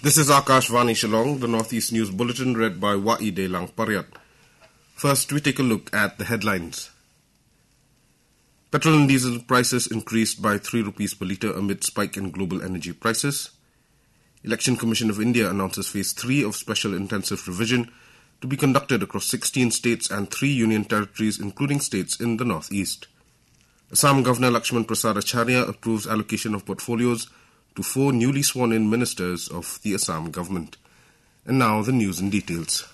This is Akashvani Shillong, the Northeast News Bulletin read by Waide Langparyat. First, we take a look at the headlines. Petrol and diesel prices increased by 3 rupees per litre amid spike in global energy prices. Election Commission of India announces Phase 3 of Special Intensive Revision to be conducted across 16 states and 3 union territories, including states in the Northeast. Assam Governor Lakshman Prasad Acharya approves allocation of portfolios to 4 newly sworn-in ministers of the Assam government. And now the news in details.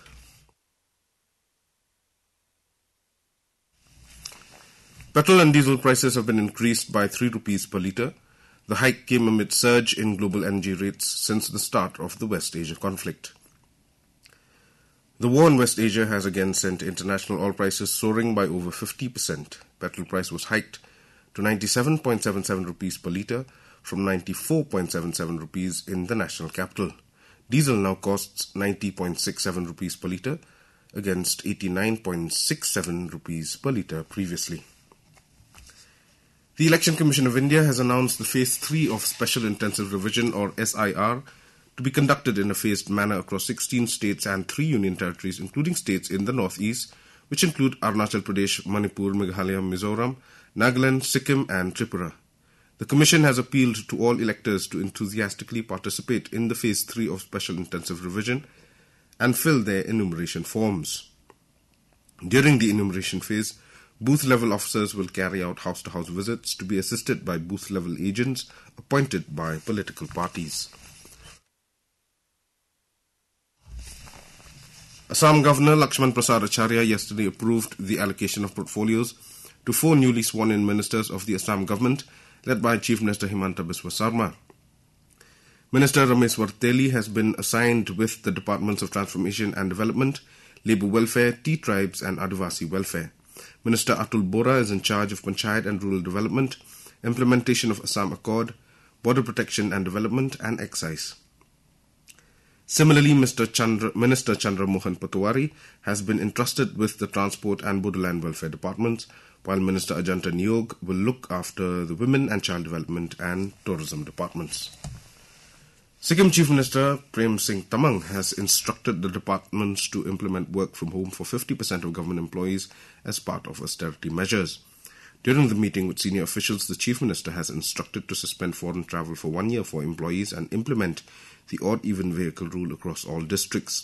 Petrol and diesel prices have been increased by 3 rupees per litre. The hike came amid surge in global energy rates since the start of the West Asia conflict. The war in West Asia has again sent international oil prices soaring by over 50%. Petrol price was hiked to 97.77 rupees per litre from 94.77 rupees in the national capital. Diesel now costs 90.67 rupees per litre against 89.67 rupees per litre previously. The Election Commission of India has announced the Phase 3 of Special Intensive Revision or SIR to be conducted in a phased manner across 16 states and 3 union territories, including states in the Northeast, which include Arunachal Pradesh, Manipur, Meghalaya, Mizoram, Nagaland, Sikkim and Tripura. The Commission has appealed to all electors to enthusiastically participate in the Phase 3 of Special Intensive Revision and fill their enumeration forms. During the enumeration phase, booth-level officers will carry out house-to-house visits to be assisted by booth-level agents appointed by political parties. Assam Governor Lakshman Prasad Acharya yesterday approved the allocation of portfolios to 4 newly sworn-in ministers of the Assam government, led by Chief Minister Himanta Biswa Sarma. Minister Rameswar Teli has been assigned with the Departments of Transformation and Development, Labour Welfare, T-Tribes and Adivasi Welfare. Minister Atul Bora is in charge of Panchayat and Rural Development, implementation of Assam Accord, Border Protection and Development and Excise. Similarly, Minister Chandra Mohan Patwari has been entrusted with the Transport and Borderland Welfare Departments, while Minister Ajanta Niyog will look after the Women and Child Development and Tourism Departments. Sikkim Chief Minister Prem Singh Tamang has instructed the departments to implement work from home for 50% of government employees as part of austerity measures. During the meeting with senior officials, the Chief Minister has instructed to suspend foreign travel for 1 year for employees and implement the odd-even vehicle rule across all districts.